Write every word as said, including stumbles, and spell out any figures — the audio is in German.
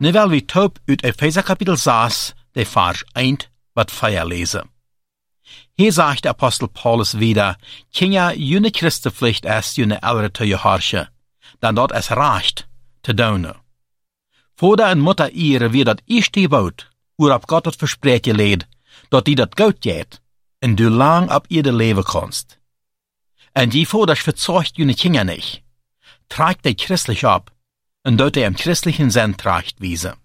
Nu wel wie top uit Epheser kapitel zes, de Vers eins, wat vier lesen. Hier sagt der Apostel Paulus wieder, Kinder, jene Christenpflicht erst jene Ältere zu gehorchen, dann dort es reicht, zu doen. Vater en Mutter ihre wie dat eerste woord, waarop God het verspreken leed, dat die dat goed geht, en du lang op ieder leven kannst. En die Vater verzeugt jene Kinder nicht, tragt die christlich ab, und dort die im christlichen Sinn tragt wiese.